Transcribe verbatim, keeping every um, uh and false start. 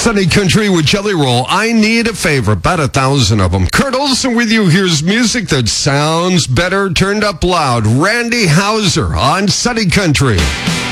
Sunny Country with Jelly Roll. I need a favor. About a thousand of them. Kurt Olson with you. Here's music that sounds better turned up loud. Randy Houser on Sunny Country.